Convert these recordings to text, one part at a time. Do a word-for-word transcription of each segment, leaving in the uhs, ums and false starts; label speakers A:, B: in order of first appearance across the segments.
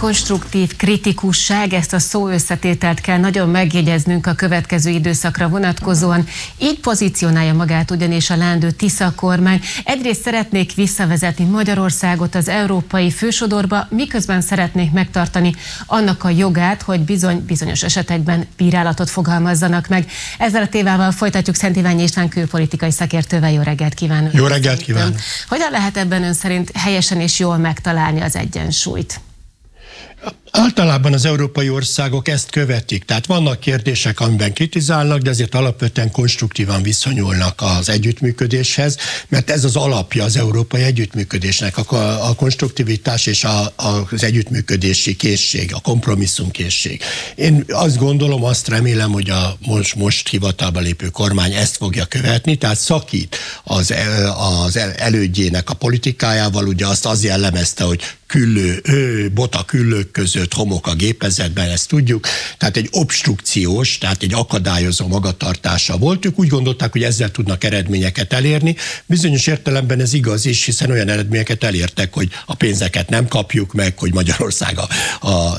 A: konstruktív kritikusság, ezt a szó összetételt kell nagyon megjegyeznünk a következő időszakra vonatkozóan. Így pozícionálja magát ugyanis a leendő Tisza kormány. Egyrészt szeretnék visszavezetni Magyarországot az európai fősodorba, miközben szeretnék megtartani annak a jogát, hogy bizony bizonyos esetekben bírálatot fogalmazzanak meg. Ezzel a témával folytatjuk Szent Iványi István külpolitikai szakértővel. Jó reggelt kívánok!
B: Jó reggelt kívánok!
A: Hogyan lehet ebben ön szerint helyesen és jól megtalálni az egyensúlyt?
B: Általában az európai országok ezt követik, tehát vannak kérdések, amiben kritizálnak, de azért alapvetően konstruktívan viszonyulnak az együttműködéshez, mert ez az alapja az európai együttműködésnek, a, a konstruktivitás és a, a, az együttműködési készség, a kompromisszumkészség. Én azt gondolom, azt remélem, hogy a most, most hivatalba lépő kormány ezt fogja követni, tehát szakít az, az elődjének a politikájával, ugye azt az jellemezte, hogy küllő, ő, bota küllők között, homok a gépezetben, ezt tudjuk, tehát egy obstrukciós, tehát egy akadályozó magatartása volt. Ők úgy gondolták, hogy ezzel tudnak eredményeket elérni. Bizonyos értelemben ez igaz is, hiszen olyan eredményeket elértek, hogy a pénzeket nem kapjuk meg, hogy Magyarország a, a, a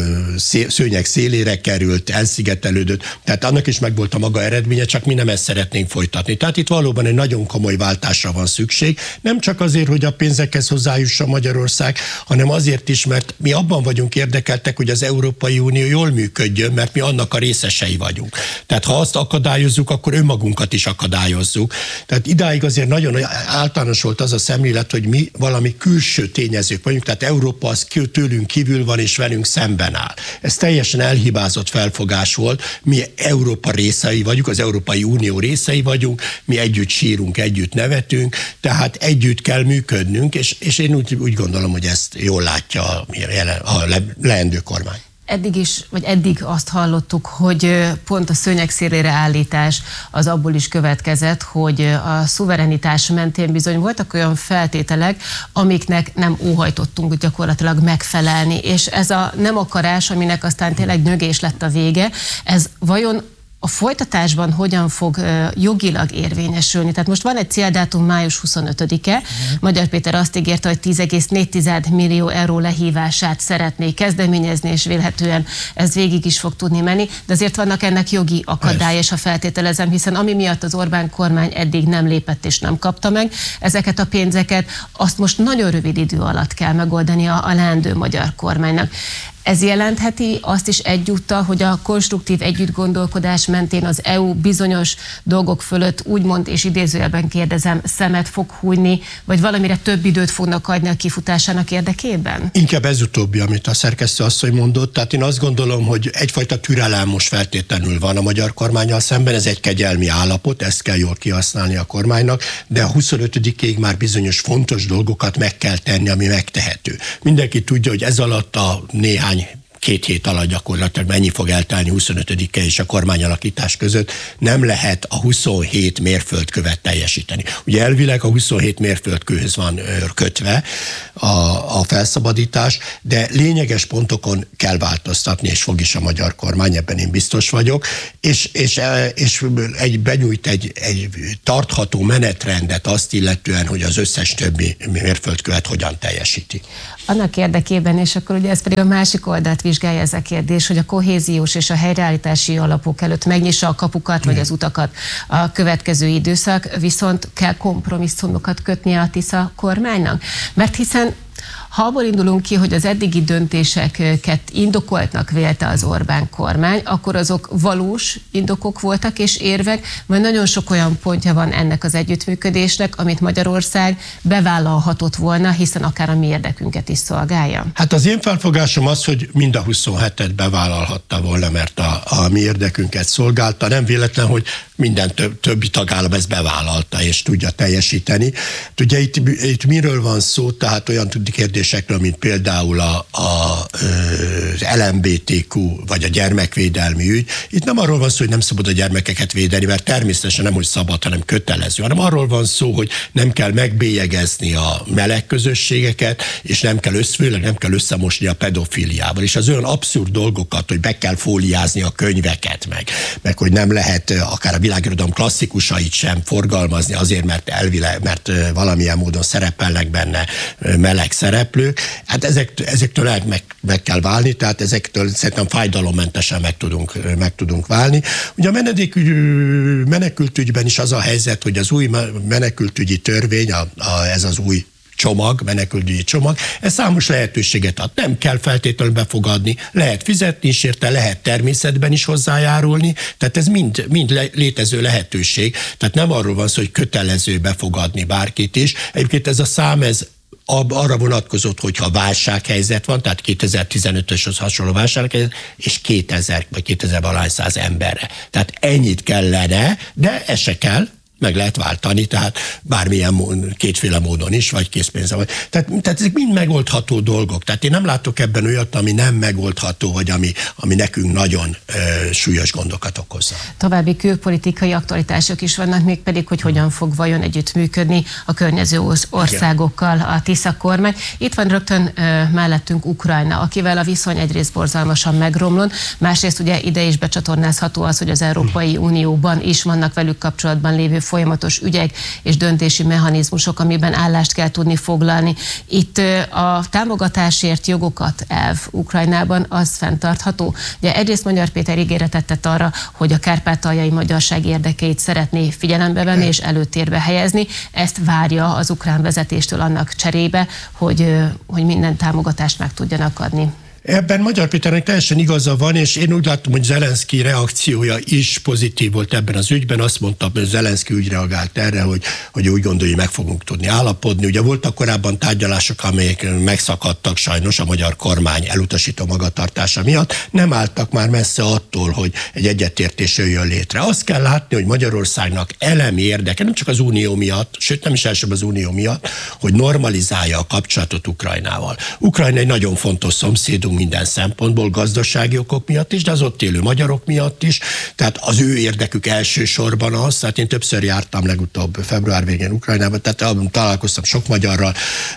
B: szőnyeg szélére került, elszigetelődött. Tehát annak is megvolt a maga eredménye, csak mi nem ezt szeretnénk folytatni. Tehát itt valóban egy nagyon komoly váltásra van szükség. Nem csak azért, hogy a pénzekhez hozzájusson Magyarország, hanem azért is, mert mi abban vagyunk érdekeltek, hogy az Európai Unió jól működjön, mert mi annak a részesei vagyunk. Tehát ha azt akadályozzuk, akkor önmagunkat is akadályozzuk. Tehát idáig azért nagyon általános volt az a szemlélet, hogy mi valami külső tényezők vagyunk, tehát Európa az tőlünk kívül van és velünk szemben áll. Ez teljesen elhibázott felfogás volt. Mi Európa részei vagyunk, az Európai Unió részei vagyunk, mi együtt sírunk, együtt nevetünk, tehát együtt kell működnünk, és, és én úgy, úgy gondolom, hogy ezt jól látja a, a leendő kormány.
A: Eddig is, vagy eddig azt hallottuk, hogy pont a szőnyeg szélére állítás az abból is következett, hogy a szuverenitás mentén bizony voltak olyan feltételek, amiknek nem óhajtottunk gyakorlatilag megfelelni, és ez a nem akarás, aminek aztán tényleg nyögés lett a vége, ez vajon a folytatásban hogyan fog uh, jogilag érvényesülni? Tehát most van egy céldátum, május huszonötödike. Uh-huh. Magyar Péter azt ígérte, hogy tíz egész négy millió euró lehívását szeretné kezdeményezni, és vélhetően ez végig is fog tudni menni, de azért vannak ennek jogi akadály, és a feltételezem, hiszen ami miatt az Orbán kormány eddig nem lépett és nem kapta meg ezeket a pénzeket, azt most nagyon rövid idő alatt kell megoldani a, a leendő magyar kormánynak. Ez jelentheti azt is egyúttal, hogy a konstruktív együttgondolkodás mentén az é u bizonyos dolgok fölött úgymond, és idézőjelben kérdezem, szemet fog hújni, vagy valamire több időt fognak adni a kifutásának érdekében?
B: Inkább ez utóbbi, amit a szerkesztő asszony mondott. Tehát én azt gondolom, hogy egyfajta türelem most feltétlenül van a magyar kormánnyal szemben, ez egy kegyelmi állapot, ezt kell jól kihasználni a kormánynak, de a huszonötödikéig már bizonyos fontos dolgokat meg kell tenni, ami megtehető. Mindenki tudja, hogy ez alatt a néhány két hét alatt gyakorlatilag mennyi fog eltelni huszonötödike és a kormányalakítás között, nem lehet a huszonhét mérföldkövet teljesíteni. Ugye elvileg a huszonhét mérföldkőhöz van kötve a, a felszabadítás, de lényeges pontokon kell változtatni, és fog is a magyar kormány, ebben én biztos vagyok, és, és, és egy, benyújt egy, egy tartható menetrendet azt illetően, hogy az összes többi mérföldkövet hogyan teljesíti.
A: Annak érdekében, és akkor ugye ez pedig a másik oldalt vizsgálja ez a kérdés, hogy a kohéziós és a helyreállítási alapok előtt megnyissa a kapukat, vagy az utakat a következő időszak, viszont kell kompromisszumokat kötnie a Tisza kormánynak. Mert hiszen ha abból indulunk ki, hogy az eddigi döntéseket indokoltnak vélte az Orbán kormány, akkor azok valós indokok voltak és érvek, vagy nagyon sok olyan pontja van ennek az együttműködésnek, amit Magyarország bevállalhatott volna, hiszen akár a mi érdekünket is szolgálja.
B: Hát az én felfogásom az, hogy mind a huszonhetet bevállalhatta volna, mert a, a mi érdekünket szolgálta. Nem véletlen, hogy minden több, többi tagállam ezt bevállalta és tudja teljesíteni. Ugye itt, itt miről van szó, tehát olyan tudni kérdésekről, mint például a, a, az el em bé té kú vagy a gyermekvédelmi ügy. Itt nem arról van szó, hogy nem szabad a gyermekeket védeni, mert természetesen nem, hogy szabad, hanem kötelező, hanem arról van szó, hogy nem kell megbélyegezni a meleg közösségeket, és nem kell, össz, főleg nem kell összemosni a pedofiliával. És az olyan abszurd dolgokat, hogy be kell fóliázni a könyveket meg, meg hogy nem lehet akár a világirodalom klasszikusait sem forgalmazni azért, mert elvileg, mert valamilyen módon szerepelnek benne meleg szereplők, szereplők, hát ezek, ezektől lehet meg, meg kell válni, tehát ezektől szerintem fájdalommentesen meg tudunk, meg tudunk válni. Ugye a menedékügy, menekültügyben is az a helyzet, hogy az új menekültügyi törvény, a, a, ez az új csomag, menekültügyi csomag, ez számos lehetőséget ad. Nem kell feltétlenül befogadni, lehet fizetni is érte, lehet természetben is hozzájárulni, tehát ez mind, mind le, létező lehetőség. Tehát nem arról van szó, hogy kötelező befogadni bárkit is. Egyébként ez a szám, ez arra vonatkozott, hogyha válsághelyzet van, tehát kétezer-tizenötöshöz hasonló válsághelyzet, és kétezer vagy kétezer-valahány száz emberre. Tehát ennyit kellene, de ez se kell, meg lehet váltani, tehát bármilyen módon, kétféle módon is, vagy készpénzzel. Vagy. Tehát, tehát ezek mind megoldható dolgok. Tehát én nem látok ebben olyat, ami nem megoldható, vagy ami, ami nekünk nagyon ö, súlyos gondokat okozza.
A: További külpolitikai aktualitások is vannak, mégpedig, hogy hogyan fog vajon együttműködni a környező országokkal a Tisza kormány. Itt van rögtön ö, mellettünk Ukrajna, akivel a viszony egyrészt borzalmasan megromlott, másrészt ugye ide is becsatornázható az, hogy az Európai Unióban is vannak velük kapcsolatban lévő folyamatos ügyek és döntési mechanizmusok, amiben állást kell tudni foglalni. Itt a támogatásért jogokat elv Ukrajnában az fenntartható. Ugye egyrészt Magyar Péter ígéretet tett arra, hogy a kárpátaljai magyarság érdekeit szeretné figyelembe venni és előtérbe helyezni. Ezt várja az ukrán vezetéstől annak cserébe, hogy, hogy minden támogatást meg tudjanak adni.
B: Ebben Magyar Péternek teljesen igaza van, és én úgy látom, hogy Zelenszky reakciója is pozitív volt ebben az ügyben. Azt mondta, hogy Zelenszky úgy reagált erre, hogy, hogy úgy gondolja, hogy meg fogunk tudni állapodni. Ugye voltak korábban tárgyalások, amelyek megszakadtak sajnos a magyar kormány elutasító magatartása miatt. Nem álltak már messze attól, hogy egy egyetértés jöjjön létre. Azt kell látni, hogy Magyarországnak elemi érdeke, nem csak az Unió miatt, sőt nem is elsőbb az Unió miatt, hogy normalizálja a kapcsolatot Ukrajnával. Ukrajna egy nagyon fontos szomszédunk minden szempontból, gazdasági okok miatt is, de az ott élő magyarok miatt is. Tehát az ő érdekük elsősorban az, tehát én többször jártam legutóbb február végén Ukrajnában, tehát találkoztam sok magyarral,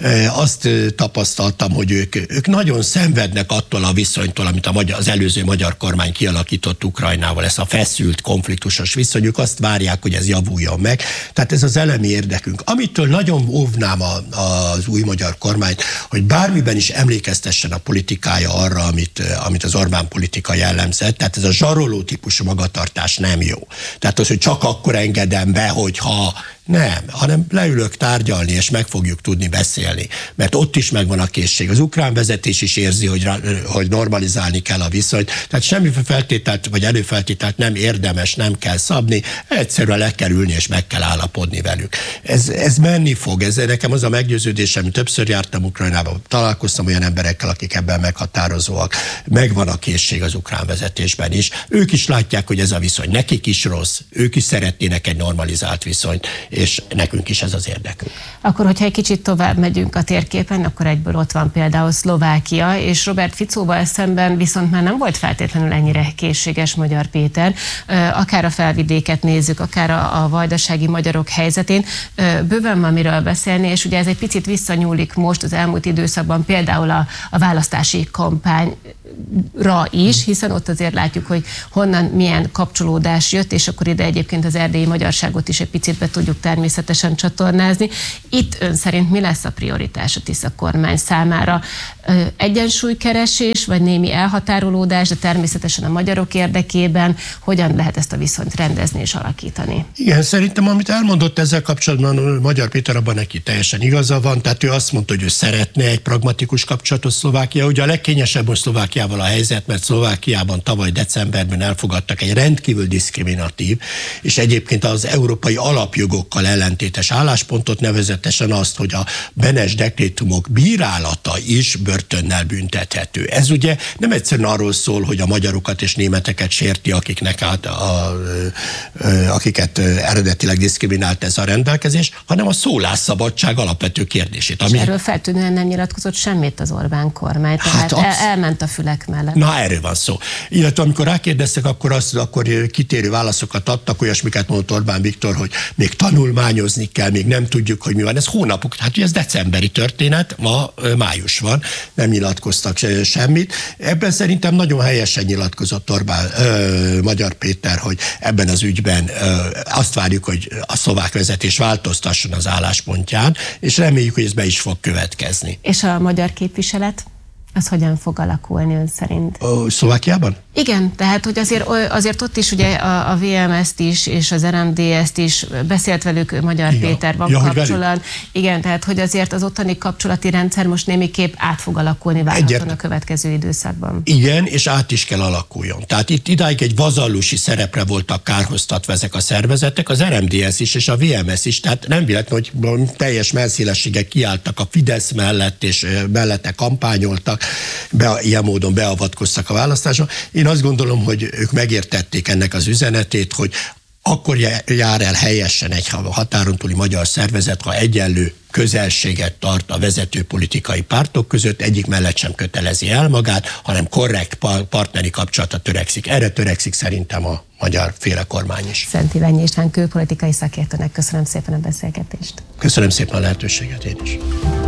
B: azt tapasztaltam, hogy ők, ők nagyon szenvednek attól a viszonytól, amit a magyar, az előző magyar kormány kialakított Ukrajnával, ez a feszült, konfliktusos viszony, ők azt várják, hogy ez javuljon meg. Tehát ez az elemi érdekünk. Amitől nagyon óvnám a, az új magyar kormányt, hogy bármiben is emlékeztessen a politikája arra, amit, amit az Orbán politika jellemzett. Tehát ez a zsaroló típusú magatartás nem jó. Tehát az, hogy csak akkor engedem be, hogyha nem, hanem leülök tárgyalni, és meg fogjuk tudni beszélni. Mert ott is megvan a készség. Az ukrán vezetés is érzi, hogy, hogy normalizálni kell a viszonyt. Tehát semmi feltételt, vagy előfeltételt nem érdemes, nem kell szabni. Egyszerűen le kell ülni, és meg kell állapodni velük. Ez, ez menni fog. Ez nekem az a meggyőződésem, hogy többször jártam Ukrajnában, találkoztam olyan emberekkel, akik ebben meghatározóak. Megvan a készség az ukrán vezetésben is. Ők is látják, hogy ez a viszony nekik is rossz. Ők is szeretnének egy normalizált viszonyt, és nekünk is ez az érdekünk.
A: Akkor, hogyha egy kicsit tovább megyünk a térképen, akkor egyből ott van például Szlovákia, és Robert Ficóval szemben viszont már nem volt feltétlenül ennyire készséges Magyar Péter. Akár a felvidéket nézzük, akár a, a vajdasági magyarok helyzetén. Bőven van miről beszélni, és ugye ez egy picit visszanyúlik most az elmúlt időszakban például a, a választási kampányra is, hiszen ott azért látjuk, hogy honnan milyen kapcsolódás jött, és akkor ide egyébként az erdélyi magyarságot is egy picit be tudjuk természetesen csatornázni. Itt ön szerint mi lesz a prioritás a Tisza kormány számára? Egyensúlykeresés, vagy némi elhatárolódás, de természetesen a magyarok érdekében hogyan lehet ezt a viszonyt rendezni és alakítani? Igen,
B: szerintem amit elmondott ezzel kapcsolatban Magyar Péter, abban neki teljesen igaza van, tehát ő azt mondta, hogy ő szeretne egy pragmatikus kapcsolatot Szlovákia. Ugye a legkényesebb most Szlovákiával a helyzet, mert Szlovákiában tavaly decemberben elfogadtak egy rendkívül diszkriminatív, és egyébként az európai alapjogokkal ellentétes álláspontot, nevezetesen azt, hogy a Benes dekrétumok bírálata is börtönnel büntethető. Ez ugye nem egyszerűen arról szól, hogy a magyarokat és németeket sérti, akiknek át a, a, akiket eredetileg diszkriminált ez a rendelkezés, hanem a szólásszabadság alapvető kérdését.
A: Ami... És erről feltűnően nem nyilatkozott semmit az Orbán kormány, tehát hát el, elment a füle feltételek mellett.
B: Na, erről van szó. Illetve amikor rákérdeztek, akkor, azt, akkor kitérő válaszokat adtak, olyasmiket mondott Orbán Viktor, hogy még tanulmányozni kell, még nem tudjuk, hogy mi van. Ez hónapok, hát ugye ez decemberi történet, ma május van, nem nyilatkoztak semmit. Ebben szerintem nagyon helyesen nyilatkozott Orbán, ö, Magyar Péter, hogy ebben az ügyben ö, azt várjuk, hogy a szlovák vezetés változtasson az álláspontján, és reméljük, hogy ez be is fog következni.
A: És a magyar képviselet? Az hogyan fog alakulni ön szerint?
B: Ö, Szlovákiában?
A: Igen, tehát hogy azért, azért ott is ugye a, a vé em es-t is és az er em dé es-t is beszélt velük Magyar igen. Péter, van ja, kapcsolat. Igen, tehát hogy azért az ottani kapcsolati rendszer most némiképp át fog alakulni várhatóan a következő időszakban. Igen,
B: és át is kell alakuljon. Tehát itt idáig egy vazallusi szerepre voltak kárhoztatva ezek a szervezetek, az er em dé es is és a vé em es is, tehát nem véletlen, hogy teljes mellszélességgel kiálltak a Fidesz mellett, és mellette kampányoltak, be, ilyen módon beavatkoztak a választáson. Én azt gondolom, hogy ők megértették ennek az üzenetét, hogy akkor jár el helyesen egy határon túli magyar szervezet, ha egyenlő közelséget tart a vezető politikai pártok között, egyik mellett sem kötelezi el magát, hanem korrekt partneri kapcsolatra törekszik. Erre törekszik szerintem a magyar féle kormány is.
A: Szent Iványi István külpolitikai szakértőnek köszönöm szépen a beszélgetést.
B: Köszönöm szépen a lehetőséget én is.